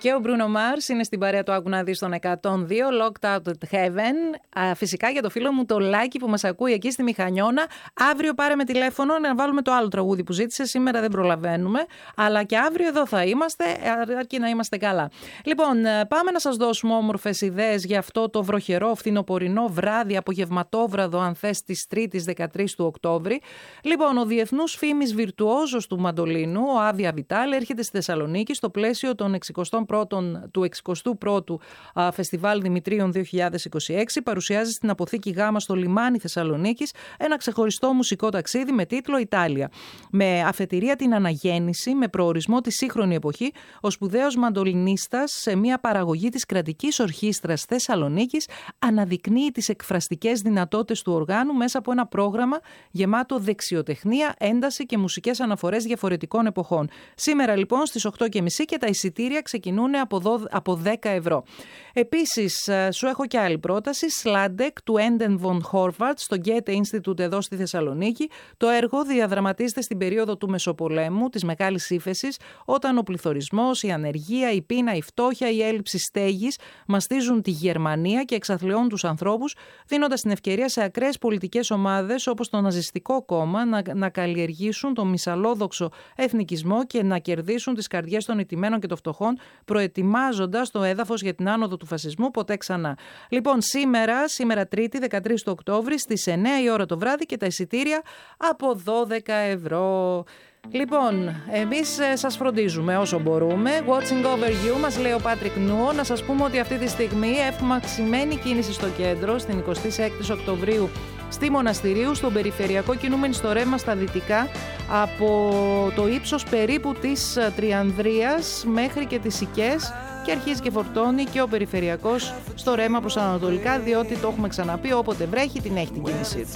Και ο Bruno Mars είναι στην παρέα του Άκου να δεις στον 102, Locked Out at Heaven. Φυσικά για το φίλο μου το Λάκη που μας ακούει εκεί στη Μηχανιώνα. Αύριο πάρε με τηλέφωνο να βάλουμε το άλλο τραγούδι που ζήτησε. Σήμερα δεν προλαβαίνουμε, αλλά και αύριο εδώ θα είμαστε, αρκεί να είμαστε καλά. Λοιπόν, πάμε να σας δώσουμε όμορφες ιδέες για αυτό το βροχερό φθινοπορεινό βράδυ, απογευματόβραδο, αν θες, της 3ης 13 του Οκτώβρη. Λοιπόν, ο διεθνούς φήμης βιρτουόζος του μαντολίνου, ο Άβια Βιτάλ, έρχεται στη Θεσσαλονίκη στο πλαίσιο του 61ου Φεστιβάλ Δημητρίων 2026. Παρουσιάζει στην Αποθήκη Γάμα στο λιμάνι Θεσσαλονίκης ένα ξεχωριστό μουσικό ταξίδι με τίτλο Ιτάλια. Με αφετηρία την αναγέννηση, με προορισμό τη σύγχρονη εποχή, ο σπουδαίος μαντολινίστας σε μια παραγωγή της Κρατικής Ορχήστρας Θεσσαλονίκης αναδεικνύει τις εκφραστικές δυνατότητες του οργάνου μέσα από ένα πρόγραμμα γεμάτο δεξιοτεχνία, ένταση και μουσικές αναφορές διαφορετικών εποχών. Σήμερα λοιπόν στις 8.30 και τα εισιτήρια ξεκινούν από 10 ευρώ. Επίσης, σου έχω και άλλη πρόταση. Σλάντεκ του Έντεν Von Horvath στο Goethe Institute εδώ στη Θεσσαλονίκη. Το έργο διαδραματίζεται στην περίοδο του Μεσοπολέμου, της Μεγάλης Ύφεσης, όταν ο πληθωρισμός, η ανεργία, η πείνα, η φτώχεια, η έλλειψη στέγης μαστίζουν τη Γερμανία και εξαθλιώνουν τους ανθρώπους, δίνοντας την ευκαιρία σε ακραίες πολιτικές ομάδες όπως το Ναζιστικό κόμμα να καλλιεργήσουν τον μυσαλλόδοξο εθνικισμό και να κερδίσουν τις καρδιές των ηττημένων και των φτωχών, προετοιμάζοντας το έδαφος για την άνοδο του φασισμού ποτέ ξανά. Λοιπόν, σήμερα Τρίτη, 13 του Οκτώβρη, στις 9 η ώρα το βράδυ και τα εισιτήρια από 12 ευρώ. Λοιπόν, εμείς σας φροντίζουμε όσο μπορούμε. Watching over you, μας λέει ο Πάτρικ Νούο. Να σας πούμε ότι αυτή τη στιγμή έχουμε αυξημένη κίνηση στο κέντρο, στην 26η Οκτωβρίου, στη Μοναστηρίου, στον περιφερειακό, κινούμενη στο ρεύμα στα δυτικά, από το ύψος περίπου της Τριανδρίας μέχρι και τις Σικές, και αρχίζει και φορτώνει και ο περιφερειακός στο ρεύμα προς ανατολικά, διότι το έχουμε ξαναπεί, όποτε βρέχει την έχει την κίνησή του.